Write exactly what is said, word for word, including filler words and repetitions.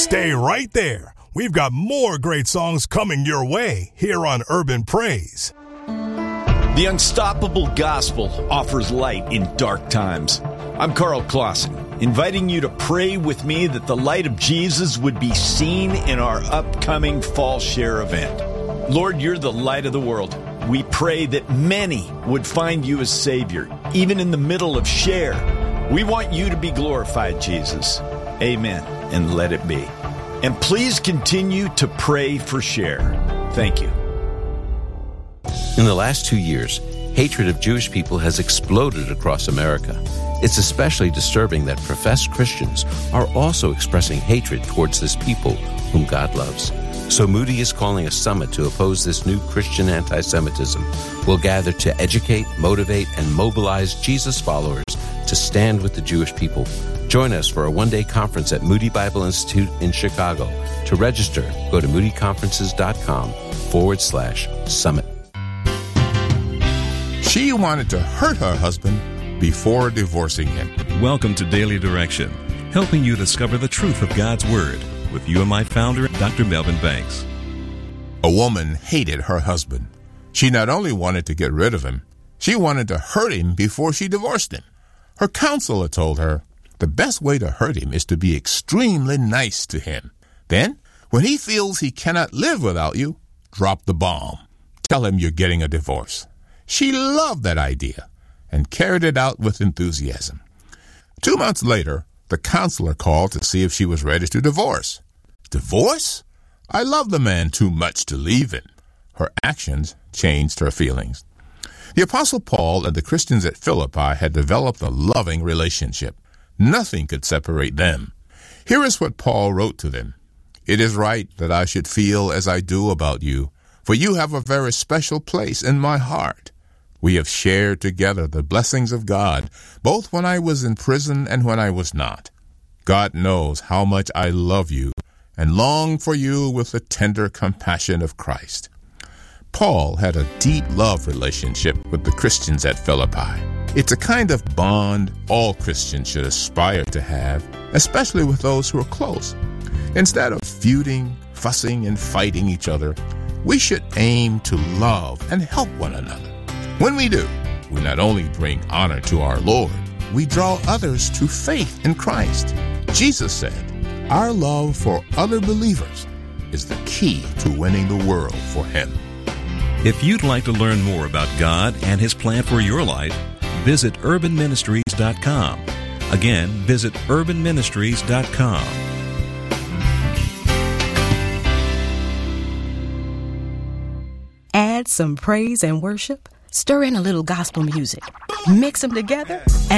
Stay right there. We've got more great songs coming your way here on Urban Praise. The unstoppable gospel offers light in dark times. I'm Carl Clausen, inviting you to pray with me that the light of Jesus would be seen in our upcoming Fall Share event. Lord, you're the light of the world. We pray that many would find you as Savior, even in the middle of Share. We want you to be glorified, Jesus. Amen, and let it be. And please continue to pray for Share. Thank you. In the last two years, hatred of Jewish people has exploded across America. It's especially disturbing that professed Christians are also expressing hatred towards this people whom God loves. So Moody is calling a summit to oppose this new Christian anti-Semitism. We'll gather to educate, motivate, and mobilize Jesus followers to stand with the Jewish people. Join us for a one-day conference at Moody Bible Institute in Chicago. To register, go to moodyconferences.com forward slash summit. She wanted to hurt her husband before divorcing him. Welcome to Daily Direction, helping you discover the truth of God's Word with you and my founder, Doctor Melvin Banks. A woman hated her husband. She not only wanted to get rid of him, she wanted to hurt him before she divorced him. Her counselor told her the best way to hurt him is to be extremely nice to him. Then, when he feels he cannot live without you, drop the bomb. Tell him you're getting a divorce. She loved that idea and carried it out with enthusiasm. Two months later, the counselor called to see if she was ready to divorce. Divorce? I love the man too much to leave him. Her actions changed her feelings. The Apostle Paul and the Christians at Philippi had developed a loving relationship. Nothing could separate them. Here is what Paul wrote to them. It is right that I should feel as I do about you, for you have a very special place in my heart. We have shared together the blessings of God, both when I was in prison and when I was not. God knows how much I love you and long for you with the tender compassion of Christ. Paul had a deep love relationship with the Christians at Philippi. It's a kind of bond all Christians should aspire to have, especially with those who are close. Instead of feuding, fussing, and fighting each other, we should aim to love and help one another. When we do, we not only bring honor to our Lord, we draw others to faith in Christ. Jesus said, our love for other believers is the key to winning the world for Him. If you'd like to learn more about God and His plan for your life, visit urban ministries dot com. Again, visit urban ministries dot com. Add some praise and worship. Stir in a little gospel music. Mix them together and